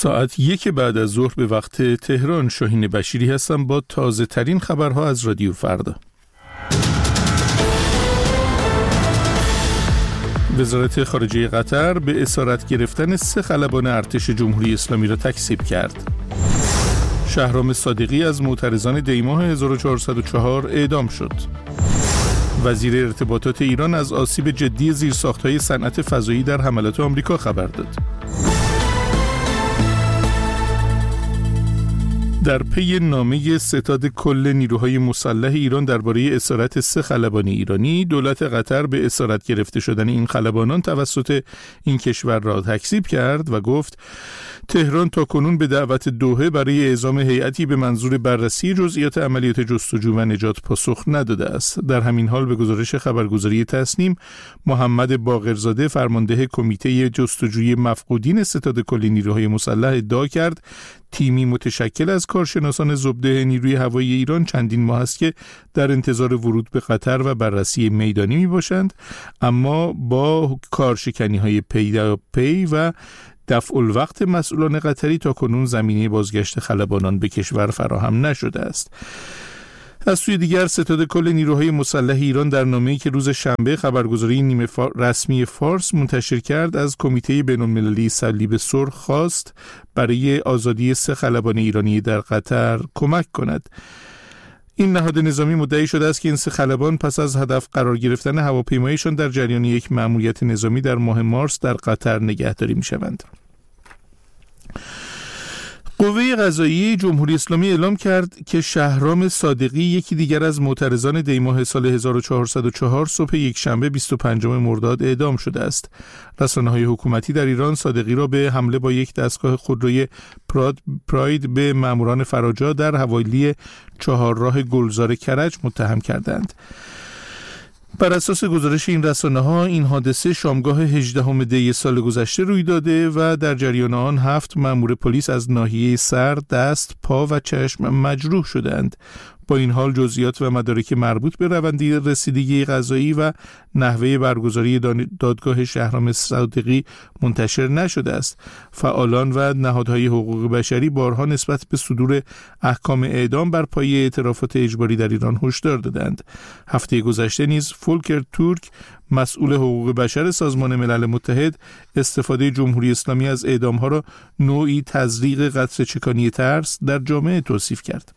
ساعت 1 بعد از ظهر به وقت تهران. شاهین بشیری هستم با تازه ترین خبرها از رادیو فردا. وزارت خارجه قطر به اسارت گرفتن 3 خلبان ارتش جمهوری اسلامی را تکذیب کرد. شهرام صادقی از معترضان دیماه 1404 اعدام شد. وزیر ارتباطات ایران از آسیب جدی زیرساخت‌های صنعت فضایی در حملات آمریکا خبر داد. در پی نامه ستاد کل نیروهای مسلح ایران درباره اسارت 3 خلبان ایرانی، دولت قطر به اسارت گرفته شدن این خلبانان توسط این کشور را تکذیب کرد و گفت تهران تاکنون به دعوت دوحه برای اعزام هیئتی به منظور بررسی جزئیات عملیات جستجو و نجات پاسخ نداده است. در همین حال به گزارش خبرگزاری تصنیم، محمد باقرزاده فرمانده کمیته جستجوی مفقودین ستاد کل نیروهای مسلح ادعا کرد تیمی متشکل از کارشناسان زبده نیروی هوایی ایران چندین ماه است که در انتظار ورود به قطر و بررسی میدانی می باشند، اما با کارشکنی‌های پی و دفع الوقت مسئولان قطری تا کنون زمینه بازگشت خلبانان به کشور فراهم نشده است. از سوی دیگر ستاد کل نیروهای مسلح ایران در نامه‌ای که روز شنبه خبرگزاری نیمه رسمی فارس منتشر کرد از کمیته بین‌المللی صلیب سرخ خواست برای آزادی 3 خلبان ایرانی در قطر کمک کند. این نهاد نظامی مدعی شده است که این 3 خلبان پس از هدف قرار گرفتن هواپیمایشان در جریان یک مأموریت نظامی در ماه مارس در قطر نگهداری می‌شوند. قوه قضاییه جمهوری اسلامی اعلام کرد که شهرام صادقی، یکی دیگر از معترضان دیماه سال 1404، صبح یکشنبه 25 مرداد اعدام شده است. رسانه‌های حکومتی در ایران صادقی را به حمله با یک دستگاه خودروی پراید به ماموران فراجا در حوالی چهارراه گلزار کرج متهم کردند. بر اساس گزارش این رسانه‌ها، این حادثه شامگاه 18 دی سال گذشته روی داده و در جریان آن 7 مأمور پلیس از ناحیه سر، دست، پا و چشم مجروح شدند. با این حال جزئیات و مدارک مربوط به روند رسیدگی قضایی و نحوه برگزاری دادگاه شهرام صادقی منتشر نشده است. فعالان و نهادهای حقوق بشری بارها نسبت به صدور احکام اعدام بر پایه اعترافات اجباری در ایران هشدار دادند. هفته گذشته نیز فولکر تورک، مسئول حقوق بشر سازمان ملل متحد، استفاده جمهوری اسلامی از اعدام‌ها را نوعی تزریق قطره‌چکانی ترس در جامعه توصیف کرد.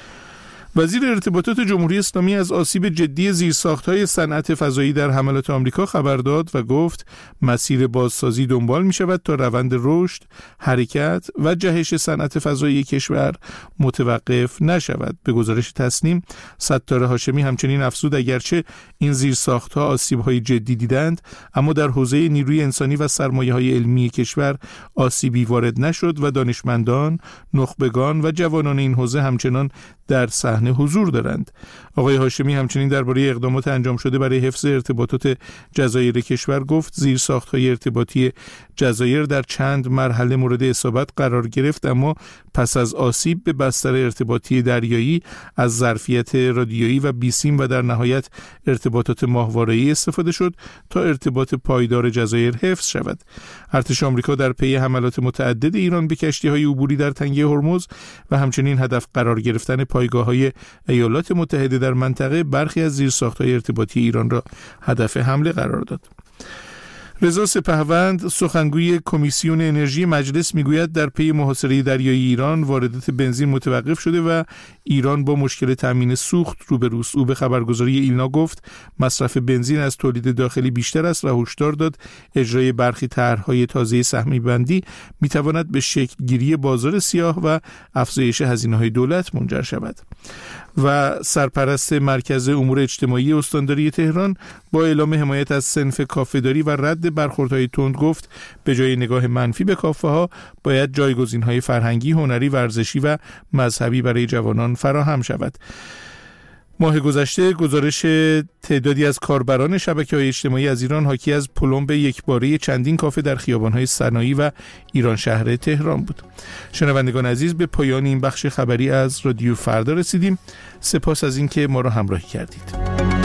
وزیر ارتباطات جمهوری اسلامی از آسیب جدی زیرساخت‌های صنعت فضایی در حملات آمریکا خبر داد و گفت مسیر بازسازی دنبال می‌شود تا روند رشد، حرکت و جهش صنعت فضایی کشور متوقف نشود. به گزارش تصنیم، ستاره هاشمی همچنین افزود اگرچه این زیرساخت‌ها آسیب‌های جدی دیدند، اما در حوزه نیروی انسانی و سرمایه‌های علمی کشور آسیبی وارد نشد و دانشمندان، نخبگان و جوانان این حوزه همچنان در صحنه حضور دارند. آقای هاشمی همچنین درباره اقدامات انجام شده برای حفظ ارتباطات جزایر کشور گفت زیرساخت‌های ارتباطی جزایر در چند مرحله مورد اصابت قرار گرفت، اما پس از آسیب به بستر ارتباطی دریایی از ظرفیت رادیویی و بیسیم و در نهایت ارتباطات ماهواره‌ای استفاده شد تا ارتباط پایدار جزایر حفظ شود. ارتش آمریکا در پی حملات متعدد ایران به کشتی‌های عبوری در تنگه هرمز و همچنین هدف قرار گرفتن پایگاه‌های ایالات متحده در منطقه، برخی از زیرساخت‌های ارتباطی ایران را هدف حمله قرار داد. رضا سپهوند، سخنگوی کمیسیون انرژی مجلس، میگوید در پی محاصره دریایی ایران واردات بنزین متوقف شده و ایران با مشکل تامین سوخت روبروست. او به خبرگزاری ایلنا گفت مصرف بنزین از تولید داخلی بیشتر است و هشدار داد اجرای برخی طرح‌های تازه سهمی بندی میتواند به شکل گیری بازار سیاه و افزایش هزینه‌های دولت منجر شود. و سرپرست مرکز امور اجتماعی استانداری تهران با اعلام حمایت از صنف کافه‌داری و رد برخوردهای تند گفت به جای نگاه منفی به کافه‌ها باید جایگزین‌های فرهنگی، هنری، ورزشی و مذهبی برای جوانان فراهم شود. ماه گذشته گزارش تعدادی از کاربران شبکه‌های اجتماعی از ایران حاکی از پلمب یکباره چندین کافه در خیابان‌های صنایع و ایران شهر تهران بود. شنوندگان عزیز، به پایان این بخش خبری از رادیو فردا رسیدیم. سپاس از اینکه ما را همراهی کردید.